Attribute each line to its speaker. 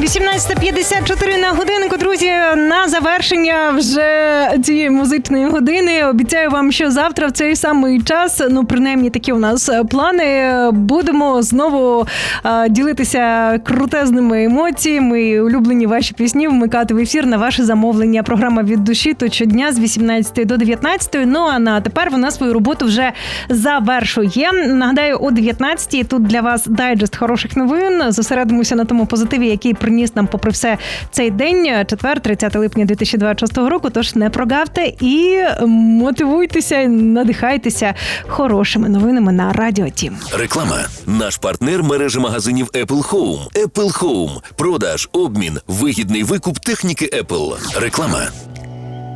Speaker 1: 18:54 на годиннику, друзі. На завершення вже цієї музичної години обіцяю вам, що завтра в цей самий час, ну принаймні такі у нас плани, будемо знову ділитися крутезними емоціями і улюблені ваші пісні вмикати в ефір на ваше замовлення. Програма «Від душі» тут щодня з 18 до 19. Ну а на тепер вона свою роботу вже завершує. Нагадаю, о 19 тут для вас дайджест хороших новин. Зосередимося на тому позитиві, який приніс нам, попри все, цей день, четвер, 30 липня 2026 року. Тож не прогавте і мотивуйтеся, надихайтеся хорошими новинами на Радіо Тім.
Speaker 2: Реклама. Наш партнер мережі магазинів Apple Home. Apple Home. Продаж, обмін, вигідний викуп техніки Apple. Реклама.